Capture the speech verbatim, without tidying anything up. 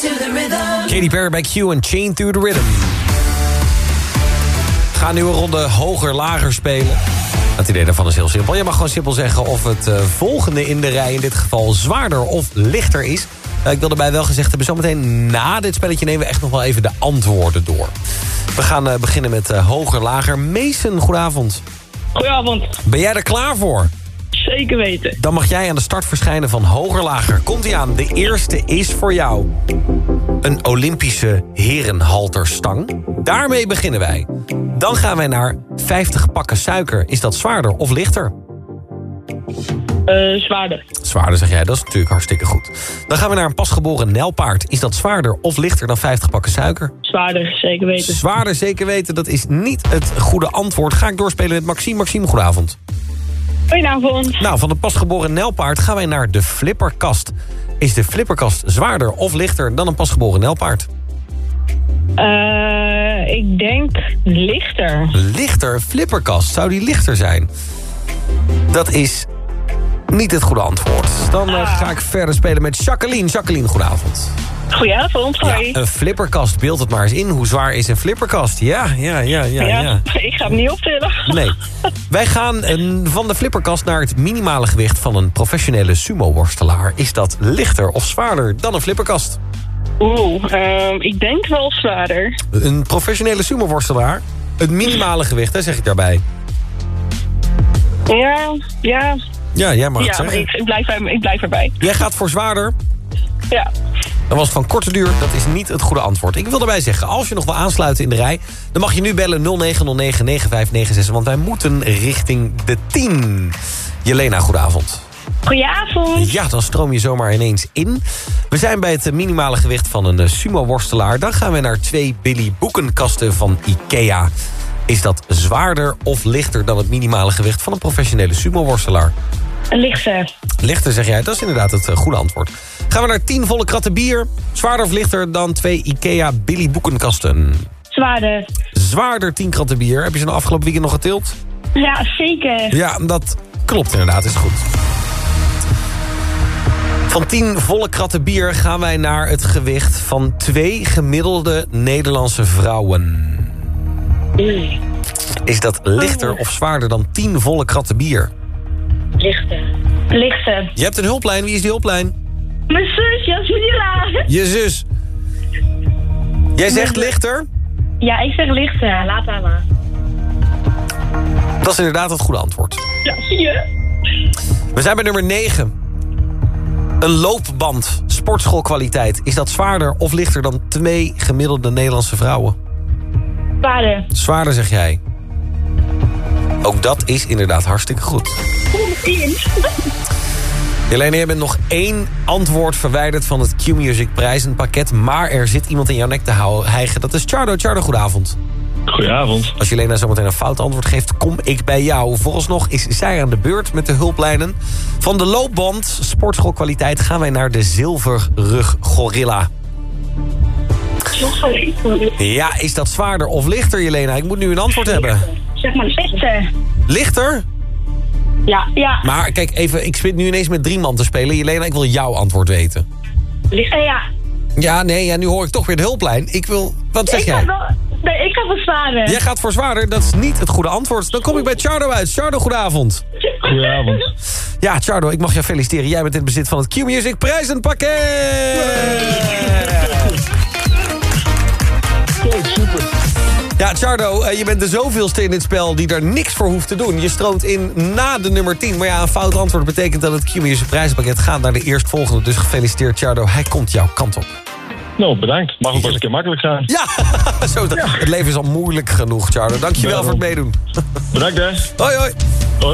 Katy Perry bij Q en Chain to the Rhythm. We gaan nu een ronde hoger-lager spelen. Het idee daarvan is heel simpel. Je mag gewoon simpel zeggen of het uh, volgende in de rij... in dit geval zwaarder of lichter is. Uh, ik wil erbij wel gezegd hebben... zometeen na dit spelletje nemen we echt nog wel even de antwoorden door. We gaan uh, beginnen met uh, hoger-lager. Mason, goedenavond. Goedenavond. Ben jij er klaar voor? Zeker weten. Dan mag jij aan de start verschijnen van hoger-lager. Komt-ie aan. De eerste is voor jou. Een Olympische herenhalterstang. Daarmee beginnen wij. Dan gaan wij naar vijftig pakken suiker. Is dat zwaarder of lichter? Uh, zwaarder. Zwaarder, zeg jij. Dat is natuurlijk hartstikke goed. Dan gaan we naar een pasgeboren nijlpaard. Is dat zwaarder of lichter dan vijftig pakken suiker? Zwaarder, zeker weten. Zwaarder, zeker weten. Dat is niet het goede antwoord. Ga ik doorspelen met Maxime. Maxime, goedenavond. Goedenavond. Nou, van de pasgeboren nijlpaard gaan wij naar de flipperkast. Is de flipperkast zwaarder of lichter dan een pasgeboren nijlpaard? Uh, ik denk lichter. Lichter? Flipperkast, zou die lichter zijn? Dat is niet het goede antwoord. Dan uh, ah. ga ik verder spelen met Jacqueline. Jacqueline, goedenavond. Goedenavond, hoi. Ja, een flipperkast, beeld het maar eens in. Hoe zwaar is een flipperkast? Ja, ja, ja, ja. Ja, ja. ik ga hem niet optillen. Nee. Wij gaan uh, van de flipperkast naar het minimale gewicht van een professionele sumo-worstelaar. Is dat lichter of zwaarder dan een flipperkast? Oeh, uh, ik denk wel zwaarder. Een professionele sumo-worstelaar? Het minimale gewicht, hè, zeg ik daarbij. Ja, ja. Ja, jij mag ja, het zeggen. Ik, ik, blijf, ik blijf erbij. Jij gaat voor zwaarder? Ja. Dan was het van korte duur, dat is niet het goede antwoord. Ik wil erbij zeggen, als je nog wil aansluiten in de rij... dan mag je nu bellen nul negen nul negen negen vijf negen zes... want wij moeten richting de tien. Jelena, goedenavond. Goedenavond. Ja, dan stroom je zomaar ineens in. We zijn bij het minimale gewicht van een sumo-worstelaar. Dan gaan we naar twee Billy Boekenkasten van Ikea. Is dat zwaarder of lichter dan het minimale gewicht van een professionele sumo-worstelaar? Lichter. Lichter, zeg jij. Dat is inderdaad het goede antwoord. Gaan we naar tien volle kratten bier. Zwaarder of lichter dan twee Ikea Billy Boekenkasten? Zwaarder. Zwaarder, tien kratten bier. Heb je ze de afgelopen weekend nog getild? Ja, zeker. Ja, dat klopt inderdaad. Is goed. Van tien volle kratten bier gaan wij naar het gewicht van twee gemiddelde Nederlandse vrouwen. Mm. Is dat lichter of zwaarder dan tien volle kratten bier? Lichter. Lichter. Je hebt een hulplijn. Wie is die hulplijn? Mijn zus, Jasmina. Je zus. Jij zegt lichter? Ja, ik zeg lichter. Laat haar maar. Dat is inderdaad het goede antwoord. Ja, zie je? We zijn bij nummer negen. Een loopband, sportschoolkwaliteit. Is dat zwaarder of lichter dan twee gemiddelde Nederlandse vrouwen? Zwaarder. Zwaarder, zeg jij. Ook dat is inderdaad hartstikke goed. Jelena, je bent nog één antwoord verwijderd van het Q-Music prijzenpakket. Maar er zit iemand in jouw nek te hijgen. Dat is Chardo. Chardo, goedenavond. Goedenavond. Als Jelena zometeen een fout antwoord geeft, kom ik bij jou. Vooralsnog is zij aan de beurt met de hulplijnen. Van de loopband, sportschoolkwaliteit, gaan wij naar de zilverrug gorilla. Ja, is dat zwaarder of lichter, Jelena? Ik moet nu een antwoord hebben. Zeg maar lichter. Lichter? Ja, ja. Maar kijk, even, ik zit nu ineens met drie man te spelen. Jelena, ik wil jouw antwoord weten. Lichter, ja. Ja, nee, ja, nu hoor ik toch weer de hulplijn. Ik wil... Wat zeg ik jij? Ga wel, nee, ik ga voor zwaarder. Jij gaat voor zwaarder, dat is niet het goede antwoord. Dan kom ik bij Chardo uit. Chardo, goedenavond. Goedenavond. Ja, Chardo, ik mag jou feliciteren. Jij bent in bezit van het Q-Music prijzenpakket. Super. Ja, Chardo, uh, je bent de zoveelste in dit spel die er niks voor hoeft te doen. Je stroomt in na de nummer tien. Maar ja, een fout antwoord betekent dat het Q-Music prijzenpakket gaat naar de eerstvolgende. Dus gefeliciteerd, Chardo. Hij komt jouw kant op. Nou, bedankt. Mag ook wel eens een keer makkelijk zijn. Ja, zo, ja. Het leven is al moeilijk genoeg, Chardo. Dankjewel ja, voor het meedoen. Bedankt, hè. Hoi, hoi.